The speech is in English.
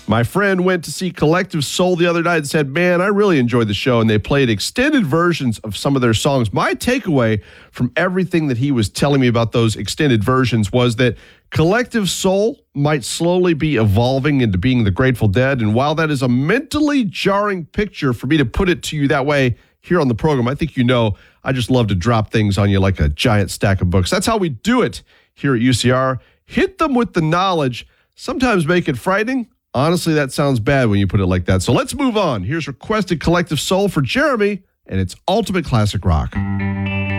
My friend went to see Collective Soul the other night and said, man, I really enjoyed the show, and they played extended versions of some of their songs. My takeaway from everything that he was telling me about those extended versions was that Collective Soul might slowly be evolving into being the Grateful Dead, and while that is a mentally jarring picture for me to put it to you that way here on the program, I think you know I just love to drop things on you like a giant stack of books. That's how we do it here at UCR. Hit them with the knowledge, sometimes make it frightening. Honestly, that sounds bad when you put it like that. So let's move on. Here's requested Collective Soul for Jeremy, and it's Ultimate Classic Rock.